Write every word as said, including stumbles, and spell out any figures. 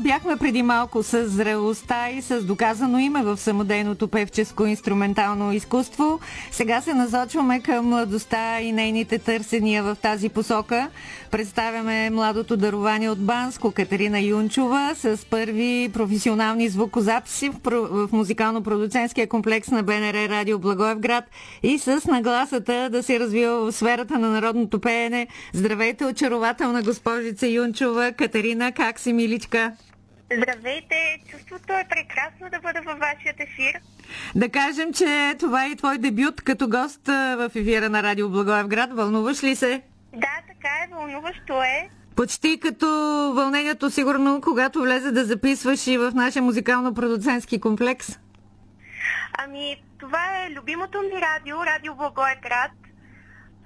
бяхме преди малко с зрелостта и с доказано име в самодейното певческо инструментално изкуство. Сега се насочваме към младостта и нейните търсения в тази посока. Представяме младото дарование от Банско, Катерина Юнчова, с първи професионални звукозаписи в, в музикално-продуцентския комплекс на БНР Радио Благоевград и с нагласата да се развива в сферата на народното пеене. Здравейте, очарователна госпожица Юнчова. Катерина, как си, миличка? Здравейте! Чувството е прекрасно да бъда във вашият ефир. Да кажем, че това е и твой дебют като гост в ефира на Радио Благоевград. Вълнуваш ли се? Да, така е, вълнуващо е. Почти като вълнението, сигурно, когато влезе да записваш и в нашия музикално-продуцентски комплекс. Ами, това е любимото ми радио, Радио Благоевград.